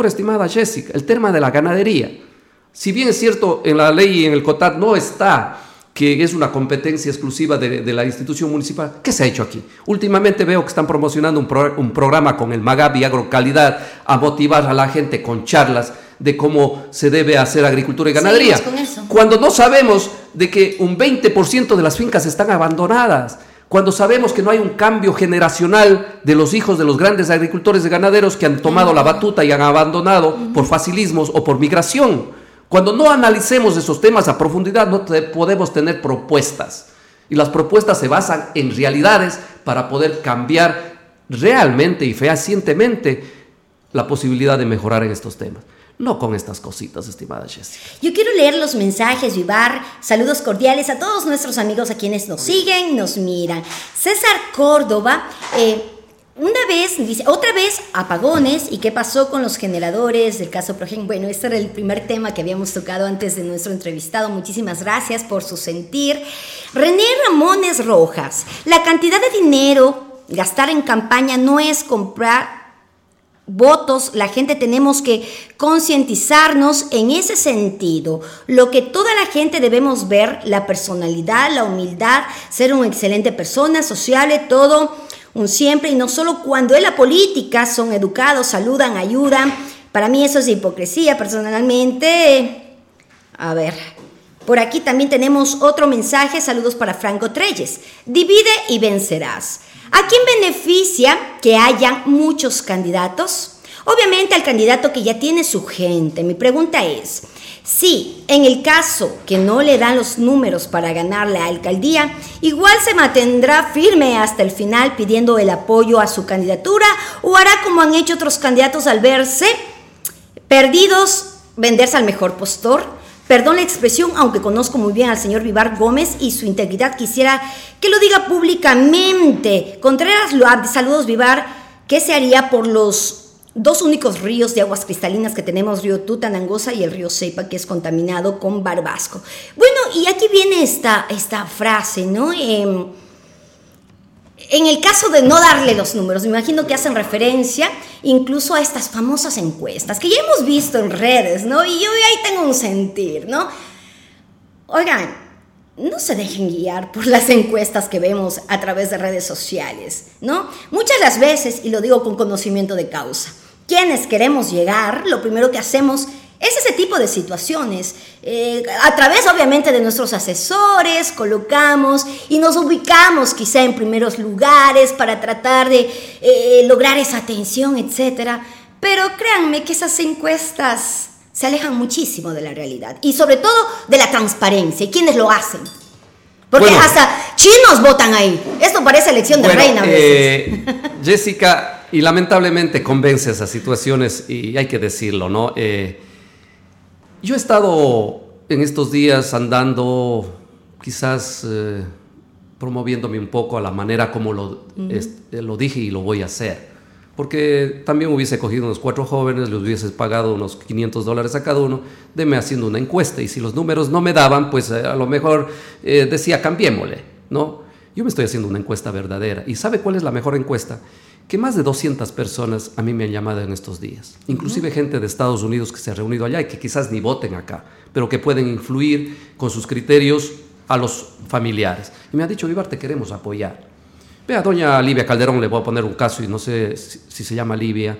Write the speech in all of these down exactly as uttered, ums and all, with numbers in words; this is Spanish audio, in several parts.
agricultura, estimada Jessica, el tema de la ganadería. Si bien es cierto, en la ley y en el COTAD no está que es una competencia exclusiva de, de la institución municipal, ¿qué se ha hecho aquí? Últimamente veo que están promocionando un, pro, un programa con el Magabi Agrocalidad a motivar a la gente con charlas de cómo se debe hacer agricultura y ganadería. Con eso. Cuando no sabemos de que un veinte por ciento de las fincas están abandonadas, cuando sabemos que no hay un cambio generacional de los hijos de los grandes agricultores y ganaderos que han tomado la batuta y han abandonado por facilismos o por migración. Cuando no analicemos esos temas a profundidad, no te, podemos tener propuestas. Y las propuestas se basan en realidades para poder cambiar realmente y fehacientemente la posibilidad de mejorar en estos temas. No con estas cositas, estimada Jessica. Yo quiero leer los mensajes, Vivar. Saludos cordiales a todos nuestros amigos a quienes nos siguen, nos miran. César Córdoba, eh, una vez, dice, otra vez apagones. ¿Y qué pasó con los generadores del caso Progen? Bueno, este era el primer tema que habíamos tocado antes de nuestro entrevistado. Muchísimas gracias por su sentir. René Ramones Rojas, la cantidad de dinero gastar en campaña no es comprar votos. La gente tenemos que concientizarnos en ese sentido. Lo que toda la gente debemos ver, la personalidad, la humildad, ser una excelente persona, sociable, todo un siempre, y no solo cuando es la política, son educados, saludan, ayudan. Para mí eso es hipocresía, personalmente. A ver, por aquí también tenemos otro mensaje. Saludos para Franco Treyes. Divide y vencerás. ¿A quién beneficia que hayan muchos candidatos? Obviamente al candidato que ya tiene su gente. Mi pregunta es, si en el caso que no le dan los números para ganar la alcaldía, igual se mantendrá firme hasta el final pidiendo el apoyo a su candidatura, o hará como han hecho otros candidatos al verse perdidos, venderse al mejor postor. Perdón la expresión, aunque conozco muy bien al señor Vivar Gómez y su integridad, quisiera que lo diga públicamente. Contreras Loab, saludos Vivar. ¿Qué se haría por los dos únicos ríos de aguas cristalinas que tenemos, río Tutanangosa y el río Seipa, que es contaminado con Barbasco? Bueno, y aquí viene esta, esta frase, ¿no? Eh, En el caso de no darle los números, me imagino que hacen referencia incluso a estas famosas encuestas que ya hemos visto en redes, ¿no? Y yo ahí tengo un sentir, ¿no? Oigan, no se dejen guiar por las encuestas que vemos a través de redes sociales, ¿no? Muchas de las veces, y lo digo con conocimiento de causa, quienes queremos llegar, lo primero que hacemos es ese tipo de situaciones. Eh, a través, obviamente, de nuestros asesores, colocamos y nos ubicamos quizá en primeros lugares para tratar de eh, lograr esa atención, etcétera. Pero créanme que esas encuestas se alejan muchísimo de la realidad y sobre todo de la transparencia. ¿Y quiénes lo hacen? Porque bueno, hasta chinos votan ahí. Esto parece elección de bueno, reina a veces. Eh, Jessica, y lamentablemente convence esas situaciones, y hay que decirlo, ¿no? Eh, Yo he estado en estos días andando, quizás eh, promoviéndome un poco a la manera como lo, uh-huh. es, lo dije y lo voy a hacer. Porque también hubiese cogido unos cuatro jóvenes, les hubiese pagado unos quinientos dólares a cada uno, deme haciendo una encuesta. Y si los números no me daban, pues eh, a lo mejor eh, decía, cambiémosle, ¿no? Yo me estoy haciendo una encuesta verdadera. ¿Y sabe cuál es la mejor encuesta? Que más de doscientas personas a mí me han llamado en estos días, inclusive uh-huh. gente de Estados Unidos que se ha reunido allá y que quizás ni voten acá, pero que pueden influir con sus criterios a los familiares. Y me ha dicho, Vivar, te queremos apoyar. Ve a doña Livia Calderón, le voy a poner un caso, y no sé si, si se llama Livia,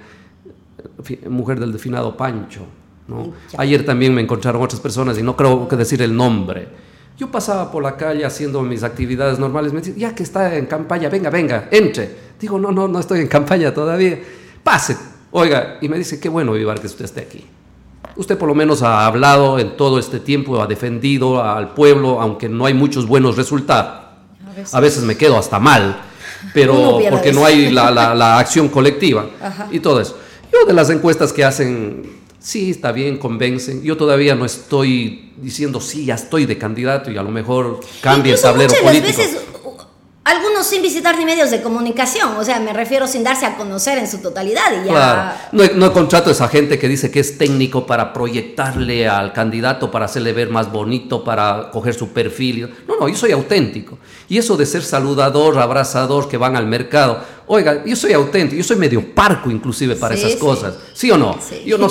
mujer del definado Pancho, ¿no? Ayer también me encontraron otras personas y no creo que decir el nombre. Yo pasaba por la calle haciendo mis actividades normales, me decían, ya que está en campaña, venga, venga, entre. Digo, no, no, no estoy en campaña todavía. Pase, oiga, y me dice, qué bueno, Vivar, que usted esté aquí. Usted por lo menos ha hablado en todo este tiempo, ha defendido al pueblo, aunque no hay muchos buenos resultados. A veces, a veces me quedo hasta mal, pero porque no hay la, la, la acción colectiva. Ajá. Y todo eso. Yo de las encuestas que hacen, sí, está bien, convencen. Yo todavía no estoy diciendo, sí, ya estoy de candidato y a lo mejor cambia el tablero político. Veces, algunos sin visitar ni medios de comunicación, o sea, me refiero sin darse a conocer en su totalidad y ya... Claro, no, no contrato a esa gente que dice que es técnico para proyectarle al candidato, para hacerle ver más bonito, para coger su perfil. No, no, yo soy auténtico. Y eso de ser saludador, abrazador, que van al mercado, oiga, yo soy auténtico, yo soy medio parco inclusive para sí, esas sí. cosas, ¿sí o no? Sí. Yo no